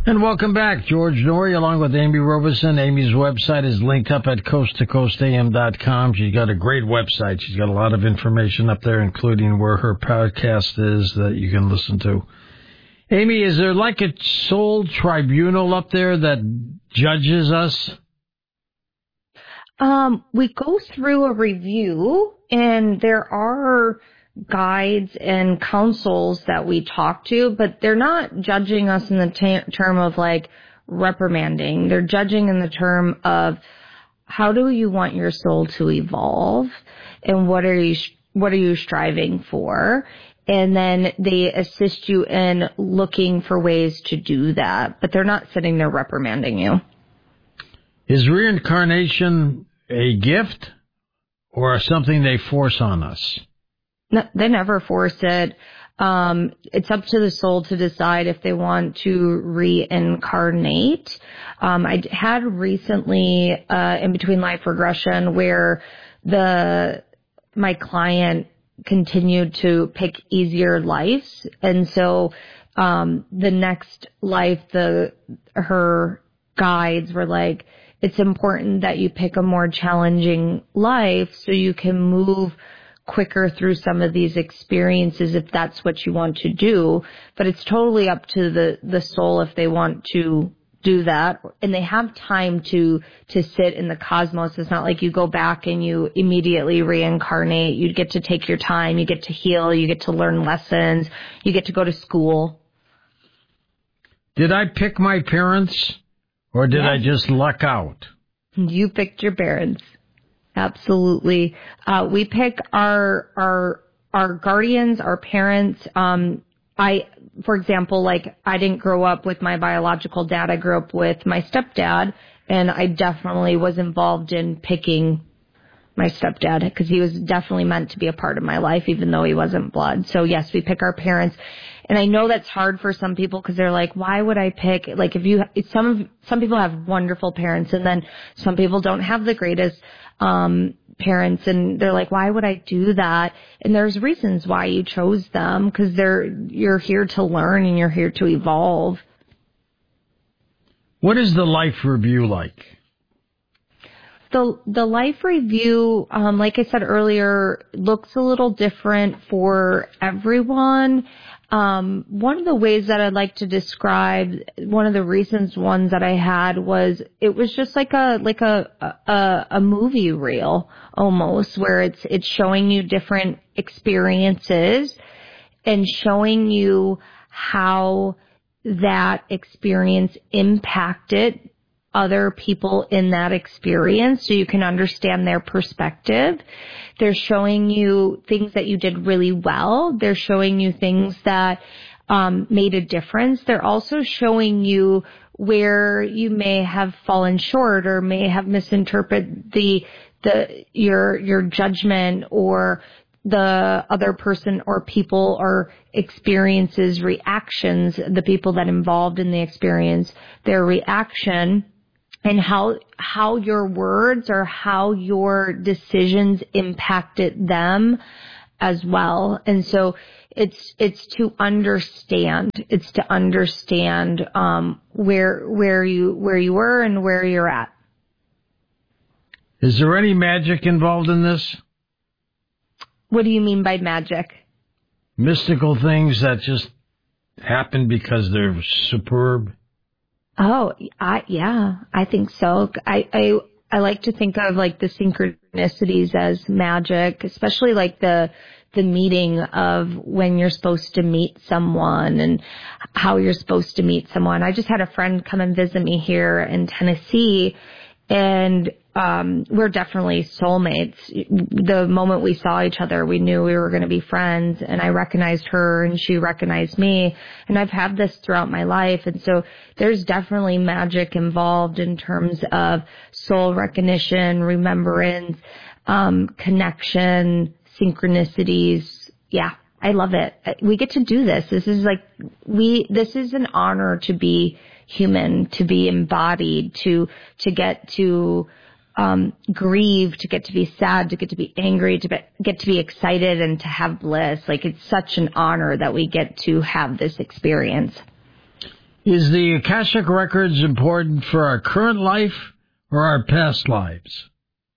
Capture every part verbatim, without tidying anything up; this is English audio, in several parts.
And welcome back. George Noory along with Amy Robeson. Amy's website is linked up at coast to coast a m dot com. She's got a great website. She's got a lot of information up there, including where her podcast is that you can listen to. Amy, is there like a soul tribunal up there that judges us? Um, we go through a review, and there are guides and counsels that we talk to, but they're not judging us in the t- term of like reprimanding. They're judging in the term of how do you want your soul to evolve, and what are you what are you striving for? And then they assist you in looking for ways to do that, but they're not sitting there reprimanding you. Is reincarnation a gift or something they force on us? No, they never force it. Um, it's up to the soul to decide if they want to reincarnate. Um, I had recently, uh, in between life regression where the, my client continued to pick easier lives. And so, um, the next life, the, her guides were like, it's important that you pick a more challenging life so you can move quicker through some of these experiences if that's what you want to do. But it's totally up to the, the soul if they want to do that. And they have time to, to sit in the cosmos. It's not like you go back and you immediately reincarnate. You get to take your time. You get to heal. You get to learn lessons. You get to go to school. Did I pick my parents or did yes. I just luck out? You picked your parents. Absolutely. Uh, we pick our, our, our guardians, our parents. Um, I, for example, like I didn't grow up with my biological dad. I grew up with my stepdad, and I definitely was involved in picking my stepdad because he was definitely meant to be a part of my life, even though he wasn't blood. So yes, we pick our parents. And I know that's hard for some people because they're like, why would I pick? Like if you, some, some people have wonderful parents, and then some people don't have the greatest um parents, and they're like, why would I do that? And there's reasons why you chose them, because they're you're here to learn and you're here to evolve. What is the life review like? The the life review, um, like I said earlier, looks a little different for everyone. Um, one of the ways that I'd like to describe, one of the recent ones that I had was, it was just like a, like a, a, a movie reel almost, where it's, it's showing you different experiences and showing you how that experience impacted other people in that experience so you can understand their perspective. They're showing you things that you did really well. They're showing you things that um, made a difference. They're also showing you where you may have fallen short or may have misinterpreted the the your your judgment or the other person or people or experiences, reactions, the people that involved in the experience, their reaction, and how how your words or how your decisions impacted them as well. And so it's it's to understand. It's to understand um, where where you where you were and where you're at. Is there any magic involved in this? What do you mean by magic? Mystical things that just happen because they're superb. Oh, I, yeah, I think so. I, I, I like to think of like the synchronicities as magic, especially like the, the meeting of when you're supposed to meet someone and how you're supposed to meet someone. I just had a friend come and visit me here in Tennessee, and um, we're definitely soulmates. The moment we saw each other, we knew we were going to be friends, and I recognized her and she recognized me. And I've had this throughout my life. And so there's definitely magic involved in terms of soul recognition, remembrance, um, connection, synchronicities. Yeah, I love it. We get to do this. This is like, we, this is an honor to be human, to be embodied, to, to get to, um, grieve, to get to be sad, to get to be angry, to be, get to be excited and to have bliss. Like, it's such an honor that we get to have this experience. Is the Akashic Records important for our current life or our past lives?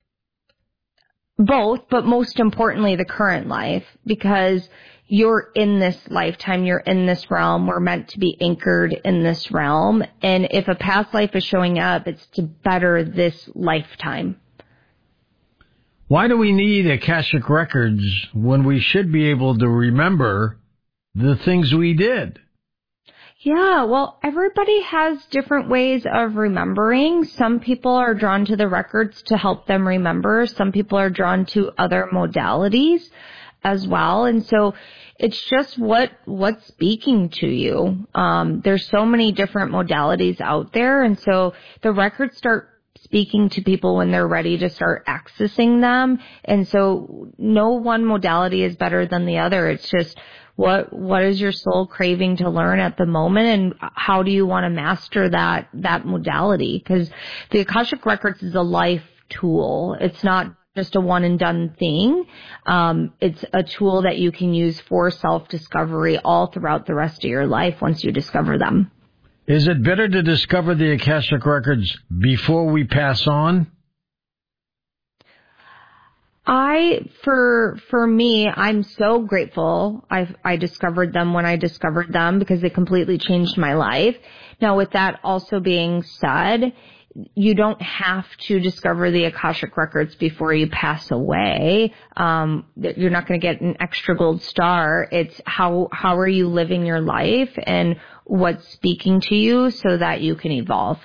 Both, but most importantly, the current life, because you're in this lifetime, you're in this realm, we're meant to be anchored in this realm, and if a past life is showing up, it's to better this lifetime. Why do we need Akashic Records when we should be able to remember the things we did? Yeah, well, everybody has different ways of remembering. Some people are drawn to the records to help them remember. Some people are drawn to other modalities as well. And so it's just what, what's speaking to you. Um, there's so many different modalities out there. And so the records start speaking to people when they're ready to start accessing them. And so no one modality is better than the other. It's just what what is your soul craving to learn at the moment, and how do you want to master that that modality? Because the Akashic Records is a life tool. It's not just a one and done thing. Um, it's a tool that you can use for self-discovery all throughout the rest of your life once you discover them. Is it better to discover the Akashic Records before we pass on? I, for, for me, I'm so grateful I I discovered them when I discovered them, because they completely changed my life. Now, with that also being said, you don't have to discover the Akashic Records before you pass away. Um, you're not going to get an extra gold star. It's how, how are you living your life and what's speaking to you so that you can evolve.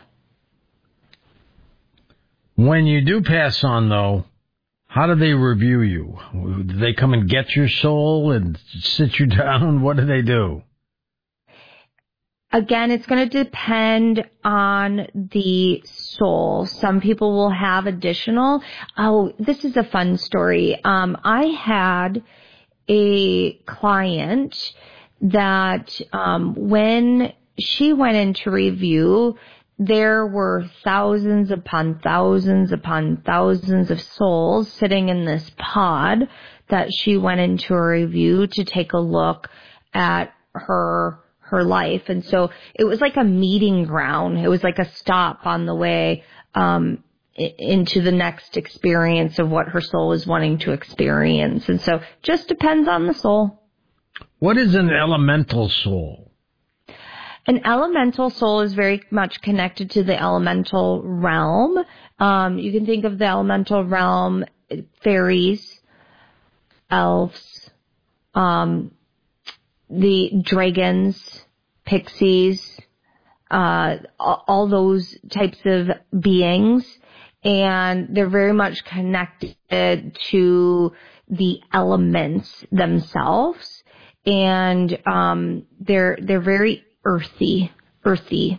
When you do pass on, though, how do they review you? Do they come and get your soul and sit you down? What do they do? Again, it's going to depend on the soul. Some people will have additional. Oh, this is a fun story. Um, I had a client that um, when she went into review, there were thousands upon thousands upon thousands of souls sitting in this pod that she went into a review to take a look at her her life. And so it was like a meeting ground. It was like a stop on the way um, into the next experience of what her soul is wanting to experience. And so just depends on the soul. What is an elemental soul? An elemental soul is very much connected to the elemental realm. Um, you can think of the elemental realm, fairies, elves, um, the dragons, pixies, uh, all those types of beings. And they're very much connected to the elements themselves. And um, they're they're very earthy, earthy.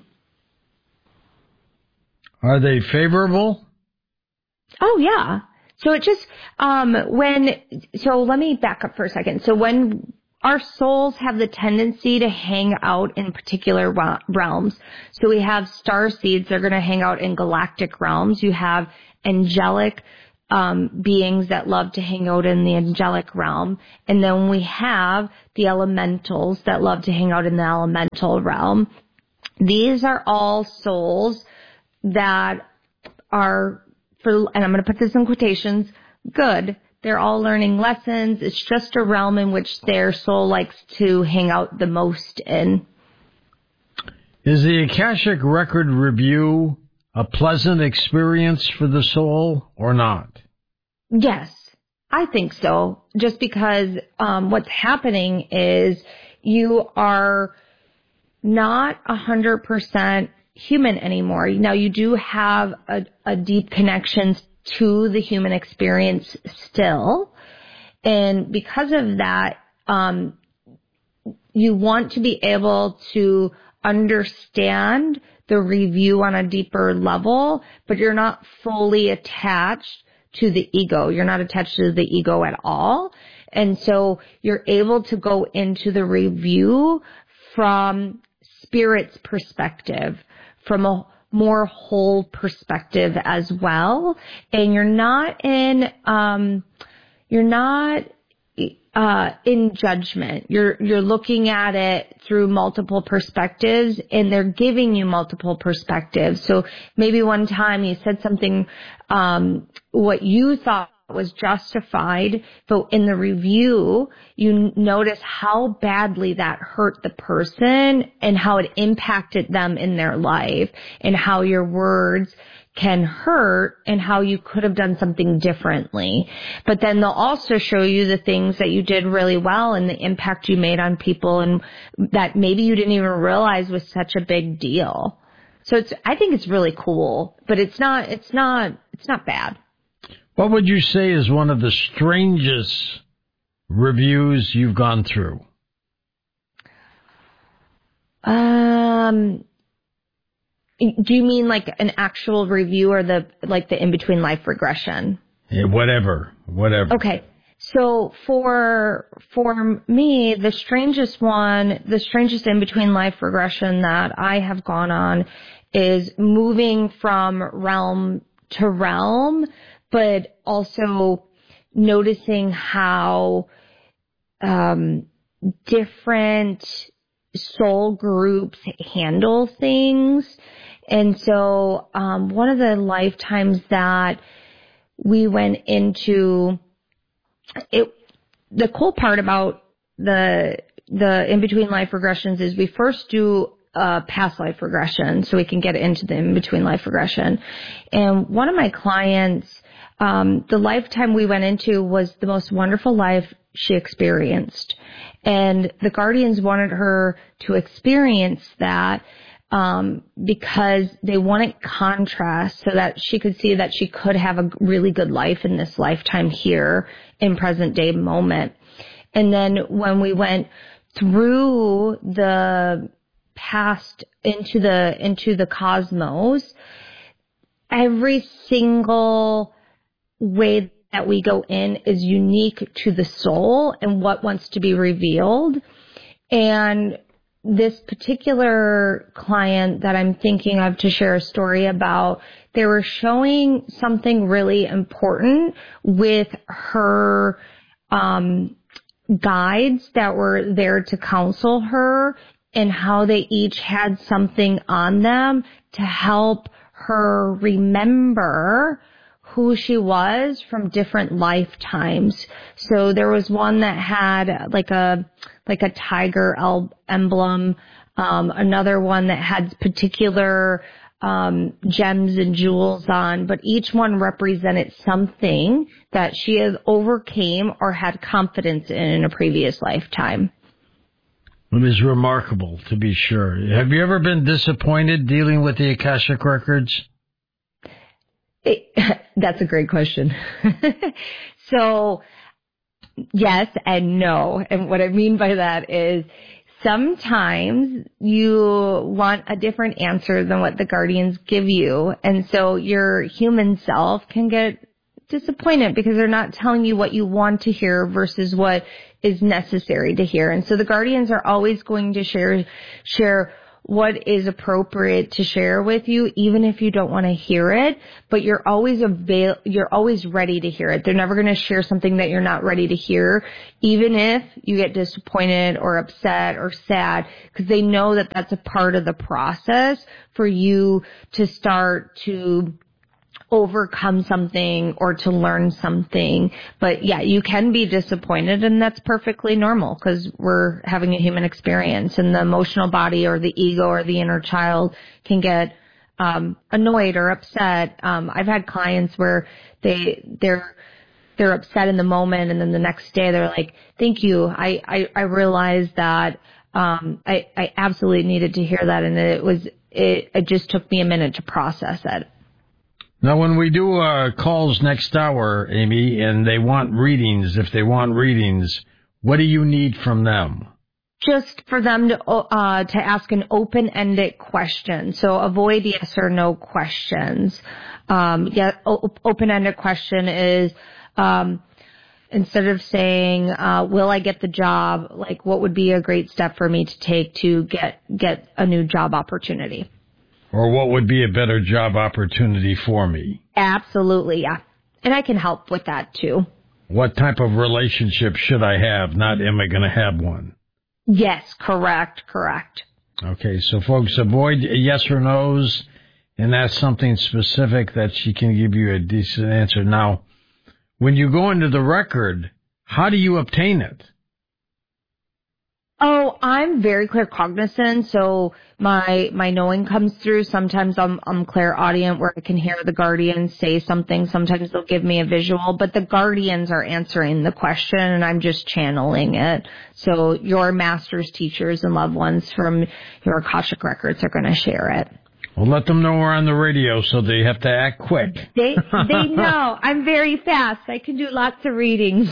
Are they favorable? Oh, yeah. So it just, um, when, so let me back up for a second. So when our souls have the tendency to hang out in particular realms, so we have star seeds, they're going to hang out in galactic realms. You have angelic Um, beings that love to hang out in the angelic realm. And then we have the elementals that love to hang out in the elemental realm. These are all souls that are, for, and I'm going to put this in quotations, good. They're all learning lessons. It's just a realm in which their soul likes to hang out the most in. Is the Akashic Record review a pleasant experience for the soul or not? Yes, I think so. Just because um, what's happening is you are not one hundred percent human anymore. Now, you do have a, a deep connection to the human experience still. And because of that, um, you want to be able to understand the review on a deeper level, but you're not fully attached to the ego. You're not attached to the ego at all. And so you're able to go into the review from spirit's perspective, from a more whole perspective as well. And you're not in, um, you're not uh, in judgment. You're, you're looking at it through multiple perspectives, and they're giving you multiple perspectives. So maybe one time you said something, um, what you thought was justified, but in the review, you notice how badly that hurt the person and how it impacted them in their life, and how your words can hurt and how you could have done something differently. But then they'll also show you the things that you did really well and the impact you made on people, and that maybe you didn't even realize was such a big deal. So it's, I think it's really cool, but it's not, it's not, it's not bad. What would you say is one of the strangest reviews you've gone through? Um, do you mean like an actual review, or the, like the in-between life regression? Yeah, whatever, whatever. Okay. So for, for me, the strangest one, the strangest in-between life regression that I have gone on is moving from realm to realm, but also noticing how, um, different soul groups handle things. And so, um, one of the lifetimes that we went into, it, the cool part about the, the in-between life regressions is we first do a past life regression so we can get into the in-between life regression. And one of my clients, um, the lifetime we went into was the most wonderful life she experienced. And the guardians wanted her to experience that, um, because they wanted contrast so that she could see that she could have a really good life in this lifetime here in present day moment. And then when we went through the past into the, into the cosmos, every single way that we go in is unique to the soul and what wants to be revealed. And this particular client that I'm thinking of to share a story about, they were showing something really important with her um, guides that were there to counsel her, and how they each had something on them to help her remember who she was from different lifetimes. So there was one that had like a, like a tiger emblem, um, another one that had particular, um, gems and jewels on, but each one represented something that she has overcame or had confidence in in a previous lifetime. It is remarkable, to be sure. Have you ever been disappointed dealing with the Akashic Records? It, that's a great question. So, yes and no. And what I mean by that is sometimes you want a different answer than what the guardians give you. And so your human self can get disappointed because they're not telling you what you want to hear versus what is necessary to hear. And so the guardians are always going to share, share what is appropriate to share with you, even if you don't want to hear it, but you're always avail- you're always ready to hear it. They're never going to share something that you're not ready to hear, even if you get disappointed or upset or sad, because they know that that's a part of the process for you to start to overcome something or to learn something. But yeah, you can be disappointed, and that's perfectly normal because we're having a human experience, and the emotional body or the ego or the inner child can get um annoyed or upset. Um I've had clients where they they're they're upset in the moment, and then the next day they're like, "Thank you. I I, I realized that um I I absolutely needed to hear that, and it was it it just took me a minute to process it." Now, when we do uh, calls next hour, Amy, and they want readings, if they want readings, what do you need from them? Just for them to uh, to ask an open-ended question. So avoid yes or no questions. Um, yeah, o- open-ended question is um, instead of saying, uh, "Will I get the job?" Like, what would be a great step for me to take to get get a new job opportunity? Or what would be a better job opportunity for me? Absolutely, yeah. And I can help with that too. What type of relationship should I have, not am I going to have one? Yes, correct, correct. Okay, so folks, avoid yes or no's, and that's something specific that she can give you a decent answer. Now, when you go into the record, how do you obtain it? Oh, I'm very claircognizant, so my my knowing comes through. Sometimes I'm I'm clairaudient, where I can hear the guardians say something. Sometimes they'll give me a visual, but the guardians are answering the question, and I'm just channeling it. So your masters, teachers, and loved ones from your Akashic records are going to share it. Well, let them know we're on the radio, so they have to act quick. They they know I'm very fast. I can do lots of readings.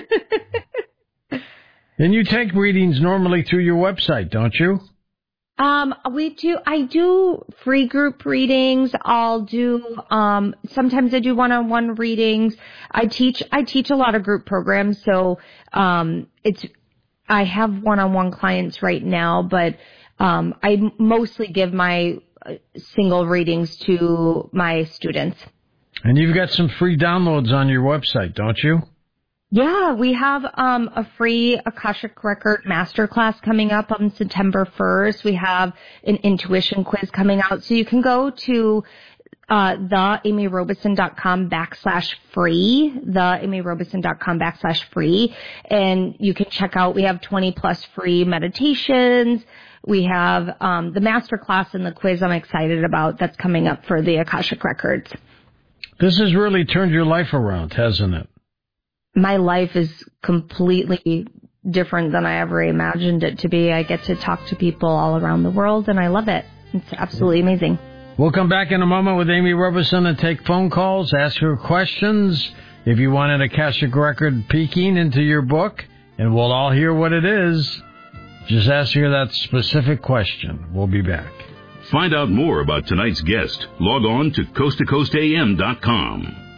And you take readings normally through your website, don't you? Um, we do, I do free group readings. I'll do, um, sometimes I do one-on-one readings. I teach, I teach a lot of group programs. So, um, it's, I have one-on-one clients right now, but, um, I mostly give my single readings to my students. And you've got some free downloads on your website, don't you? Yeah, we have um, a free Akashic Record Masterclass coming up on September first. We have an intuition quiz coming out. So you can go to uh, theamyrobeson.com backslash free, theamyrobeson.com backslash free, and you can check out, we have twenty plus free meditations. We have um, the Masterclass and the quiz I'm excited about that's coming up for the Akashic Records. This has really turned your life around, hasn't it? My life is completely different than I ever imagined it to be. I get to talk to people all around the world, and I love it. It's absolutely amazing. We'll come back in a moment with Amy Robeson and take phone calls, ask her questions. If you want an Akashic Record peeking into your book, and we'll all hear what it is, just ask her that specific question. We'll be back. Find out more about tonight's guest. Log on to coast to coast a m dot com.